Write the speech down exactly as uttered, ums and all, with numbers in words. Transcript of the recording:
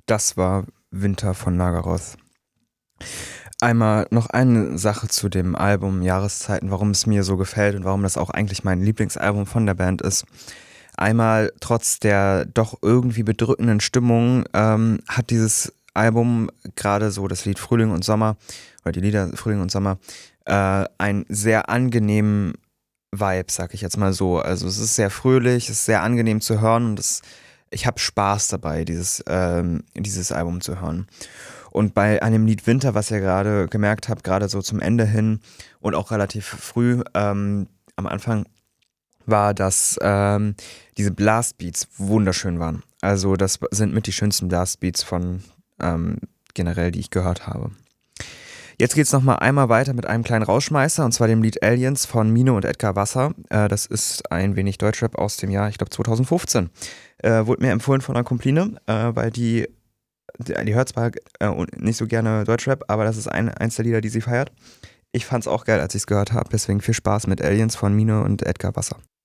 Das war Winter von Nagaroth. Einmal noch eine Sache zu dem Album Jahreszeiten, warum es mir so gefällt und warum das auch eigentlich mein Lieblingsalbum von der Band ist. Einmal, trotz der doch irgendwie bedrückenden Stimmung, ähm, hat dieses Album, gerade so das Lied Frühling und Sommer, oder die Lieder Frühling und Sommer, äh, einen sehr angenehmen Vibe, sag ich jetzt mal so. Also es ist sehr fröhlich, es ist sehr angenehm zu hören und es, ich habe Spaß dabei, dieses, ähm, dieses Album zu hören. Und bei einem Lied Winter, was ihr gerade gemerkt habt, gerade so zum Ende hin und auch relativ früh ähm, am Anfang, war, dass ähm, diese Blastbeats wunderschön waren. Also das sind mit die schönsten Blastbeats von ähm, generell, die ich gehört habe. Jetzt geht's noch mal einmal weiter mit einem kleinen Rausschmeißer, und zwar dem Lied Aliens von Mino und Edgar Wasser. Äh, das ist ein wenig Deutschrap aus dem Jahr, ich glaube zwanzig fünfzehn. Äh, wurde mir empfohlen von einer Kompline, äh, weil die, die, die hört zwar äh, nicht so gerne Deutschrap, aber das ist ein, eins der Lieder, die sie feiert. Ich fand's auch geil, als ich es gehört habe, deswegen viel Spaß mit Aliens von Mino und Edgar Wasser.